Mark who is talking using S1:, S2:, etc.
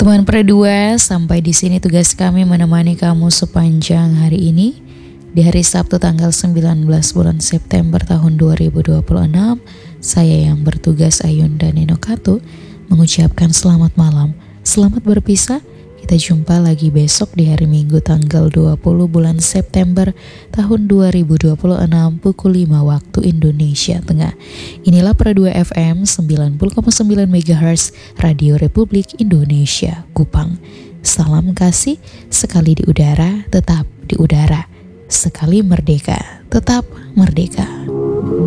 S1: Teman Perdua, sampai di sini tugas kami menemani kamu sepanjang hari ini. Di hari Sabtu tanggal 19 bulan September tahun 2026, saya yang bertugas Ayunda Nenokatu mengucapkan selamat malam, selamat berpisah. Kita jumpa lagi besok di hari Minggu tanggal 20 bulan September tahun 2026 pukul 5 waktu Indonesia Tengah. Inilah Perdua FM 90,9 MHz Radio Republik Indonesia Kupang. Salam kasih, sekali di udara tetap di udara, sekali merdeka tetap merdeka.